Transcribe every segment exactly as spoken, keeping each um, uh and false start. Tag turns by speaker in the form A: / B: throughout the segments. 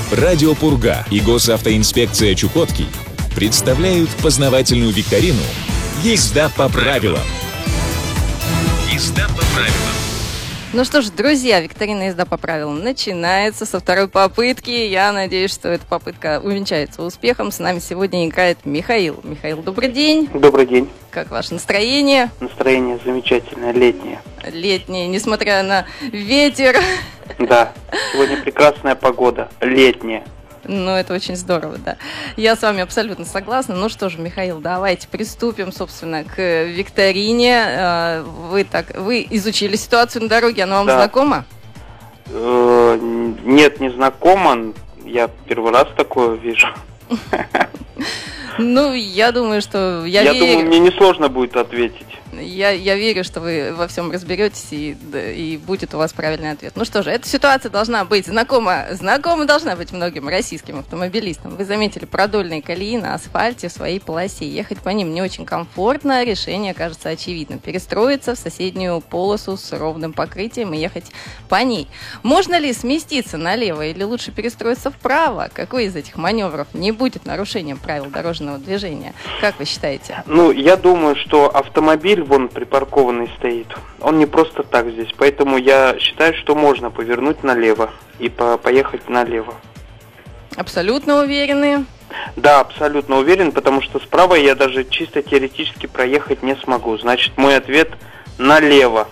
A: Радио Пурга и Госавтоинспекция Чукотки представляют познавательную викторину «Езда по правилам». Езда по правилам.
B: Ну что ж, друзья, викторина «Езда по правилам» начинается со второй попытки. Я надеюсь, что эта попытка увенчается успехом. С нами сегодня играет Михаил. Михаил, добрый день.
C: Добрый день.
B: Как ваше настроение?
C: Настроение замечательное, летнее.
B: Летнее, несмотря на ветер.
C: Да, сегодня прекрасная погода, летняя.
B: Ну, это очень здорово, да. Я с вами абсолютно согласна. Ну что же, Михаил, давайте приступим, собственно, к викторине. Вы так, вы изучили ситуацию на дороге, она вам
C: да.
B: знакома?
C: Э, нет, не знакома. Я первый раз такое вижу.
B: Ну, я думаю, что... Я,
C: я
B: верю...
C: думаю, мне несложно будет ответить.
B: Я, я верю, что вы во всем разберетесь, и, и будет у вас правильный ответ. Ну что же, эта ситуация должна быть знакома, знакома должна быть многим российским автомобилистам. Вы заметили продольные колеи на асфальте в своей полосе. Ехать по ним не очень комфортно, решение кажется очевидным. Перестроиться в соседнюю полосу с ровным покрытием и ехать по ней. Можно ли сместиться налево или лучше перестроиться вправо? Какой из этих маневров не будет нарушением правил дорожного движения? Как вы считаете?
C: Ну, я думаю, что автомобиль вон припаркованный стоит. Он не просто так здесь. Поэтому я считаю, что можно повернуть налево и по- поехать налево.
B: Абсолютно уверены?
C: Да, абсолютно уверен, потому что справа я даже чисто теоретически проехать не смогу. Значит, мой ответ налево.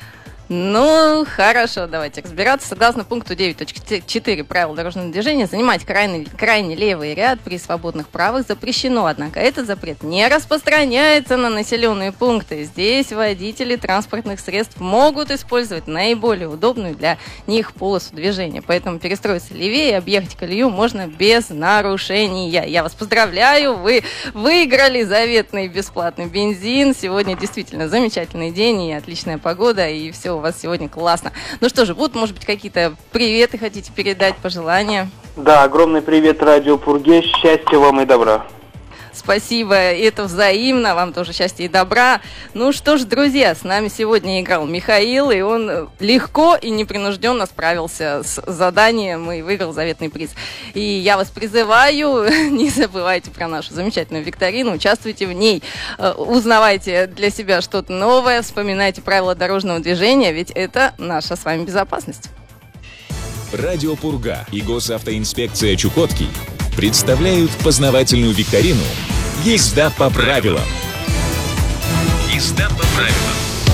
B: Ну, хорошо, давайте разбираться. Согласно пункту девять точка четыре правил дорожного движения, занимать крайне, крайне левый ряд при свободных правах запрещено. Однако этот запрет не распространяется на населенные пункты. Здесь водители транспортных средств могут использовать наиболее удобную для них полосу движения. Поэтому перестроиться левее и объехать колею можно без нарушения. Я вас поздравляю, вы выиграли заветный бесплатный бензин. Сегодня действительно замечательный день и отличная погода, и все у вас сегодня классно. Ну что же, будут, может быть, какие-то приветы хотите передать, пожелания?
C: Да, огромный привет Радио Пурге, счастья вам и добра.
B: Спасибо, это взаимно, вам тоже счастья и добра. Ну что ж, друзья, с нами сегодня играл Михаил, и он легко и непринужденно справился с заданием и выиграл заветный приз. И я вас призываю, не забывайте про нашу замечательную викторину, участвуйте в ней, узнавайте для себя что-то новое, вспоминайте правила дорожного движения, ведь это наша с вами безопасность.
A: Радио Пурга и Госавтоинспекция Чукотки представляют познавательную викторину «Езда по правилам». Езда по правилам.